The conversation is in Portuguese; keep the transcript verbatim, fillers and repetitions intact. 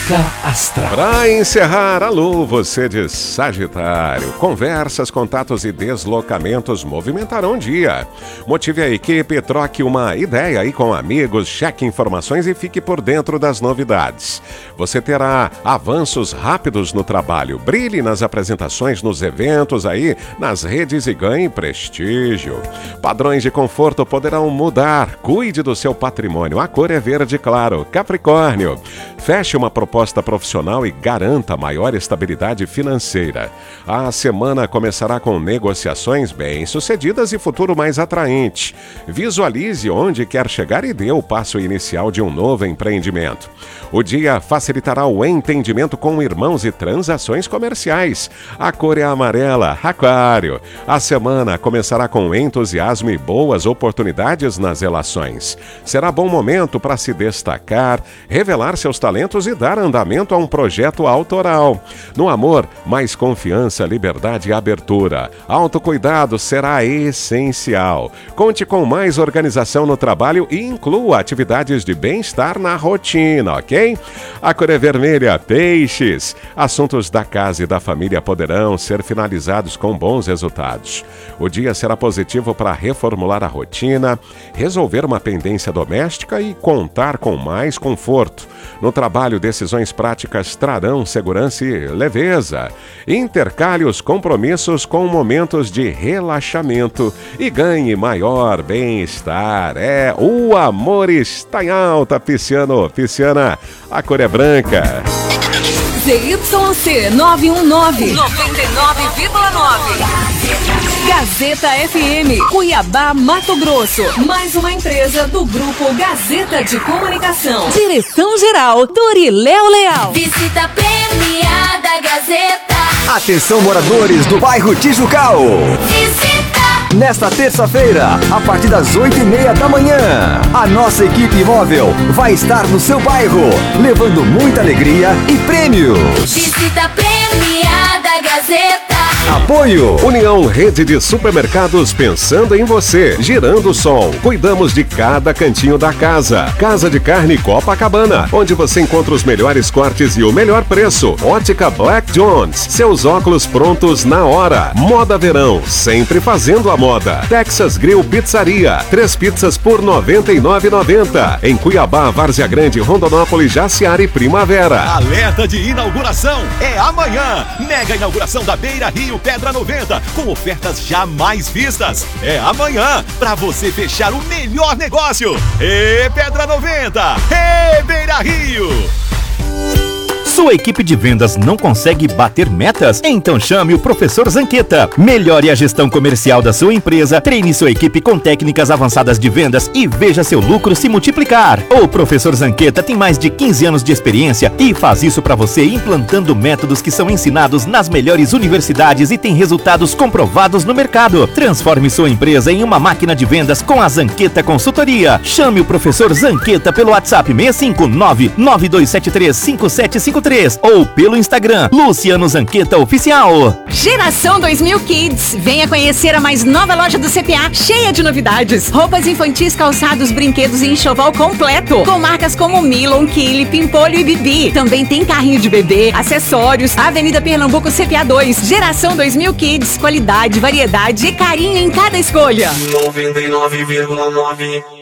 Dica Astral. Para encerrar, alô, você de Sagitário. Conversas, contatos e deslocamentos movimentarão o dia. Motive a equipe, troque uma ideia aí com amigos, cheque informações e fique por dentro das novidades. Você terá avanços rápidos no trabalho, brilhe nas apresentações, nos eventos aí, nas redes e ganhe prestígio. Padrões de conforto poderão mudar. Cuide do seu patrimônio. A cor é verde claro. Capricórnio. Feche uma proposta profissional e garanta maior estabilidade financeira. A semana começará com negociações bem-sucedidas e futuro mais atraente. Visualize onde quer chegar e dê o passo inicial de um novo empreendimento. O dia facilitará o entendimento com irmãos e transações comerciais. A cor é amarela. Aquário. A semana começará com entusiasmo e boas oportunidades nas relações. Será bom momento para se destacar, revelar seus talentos e dar andamento a um projeto autoral. No amor, mais confiança, liberdade e abertura. Autocuidado será essencial. Conte com mais organização no trabalho e inclua atividades de bem-estar na rotina, ok? A cor é vermelha. Peixes. Assuntos da casa e da família poderão ser finalizados com bons resultados. O dia será positivo para reformular a rotina, resolver uma pendência doméstica e contar com mais conforto. No trabalho, decisões práticas trarão segurança e leveza. Intercale os compromissos com momentos de relaxamento e ganhe maior bem-estar. É, o amor está em alta, pisciano, pisciana. A cor é branca. Z Y C nove um nove, noventa e nove vírgula nove. Gazeta F M, Cuiabá, Mato Grosso. Mais uma empresa do Grupo Gazeta de Comunicação. Direção-geral, Doriléo Leal. Visita premiada Gazeta. Atenção, moradores do bairro Tijucal. Visita. Nesta terça-feira, a partir das oito e meia da manhã, a nossa equipe móvel vai estar no seu bairro, levando muita alegria e prêmios. Visita premiada Gazeta. Apoio União Rede de Supermercados, pensando em você. Girando o Sol. Cuidamos de cada cantinho da casa. Casa de Carne Copacabana, onde você encontra os melhores cortes e o melhor preço. Ótica Black Jones. Seus óculos prontos na hora. Moda Verão, sempre fazendo a moda. Texas Grill Pizzaria. Três pizzas por noventa e nove reais e noventa centavos. Em Cuiabá, Várzea Grande, Rondonópolis, Jaciara e Primavera. Alerta de inauguração é amanhã. Mega inauguração da Beira Rio Pedra noventa, com ofertas jamais vistas. É amanhã, para você fechar o melhor negócio. E Pedra noventa, e Beira Rio. Sua equipe de vendas não consegue bater metas? Então chame o Professor Zanqueta. Melhore a gestão comercial da sua empresa, treine sua equipe com técnicas avançadas de vendas e veja seu lucro se multiplicar. O Professor Zanqueta tem mais de quinze anos de experiência e faz isso para você implantando métodos que são ensinados nas melhores universidades e tem resultados comprovados no mercado. Transforme sua empresa em uma máquina de vendas com a Zanqueta Consultoria. Chame o Professor Zanqueta pelo WhatsApp seis cinco nove, nove dois sete três, cinco sete cinco três ou pelo Instagram Luciano Zanqueta Oficial. Geração dois mil Kids. Venha conhecer a mais nova loja do C P A, cheia de novidades. Roupas infantis, calçados, brinquedos e enxoval completo. Com marcas como Milon, Kili, Pimpolho e Bibi. Também tem carrinho de bebê, acessórios. Avenida Pernambuco C P A dois. Geração dois mil Kids. Qualidade, variedade e carinho em cada escolha. noventa e nove vírgula nove